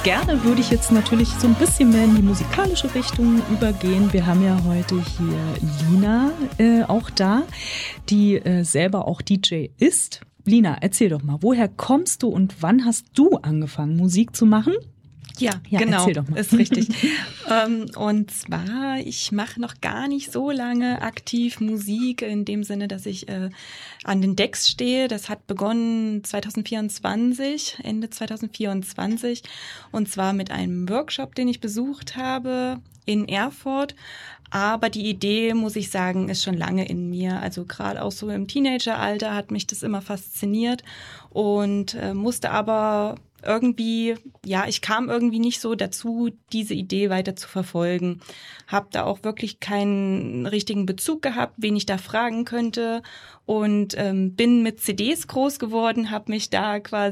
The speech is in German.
Gerne würde ich jetzt natürlich so ein bisschen mehr in die musikalische Richtung übergehen. Wir haben ja heute hier Lina auch da, die selber auch DJ ist. Lina, erzähl doch mal, woher kommst du und wann hast du angefangen, Musik zu machen? Ja, genau, erzähl doch mal. Ist richtig. Und zwar, ich mache noch gar nicht so lange aktiv Musik, in dem Sinne, dass ich an den Decks stehe. Das hat begonnen 2024, Ende 2024, und zwar mit einem Workshop, den ich besucht habe in Erfurt. Aber die Idee, muss ich sagen, ist schon lange in mir. Also gerade auch so im Teenageralter hat mich das immer fasziniert und musste aber irgendwie, ja, ich kam irgendwie nicht so dazu, diese Idee weiter zu verfolgen. Hab da auch wirklich keinen richtigen Bezug gehabt, wen ich da fragen könnte, und bin mit CDs groß geworden, habe mich da quasi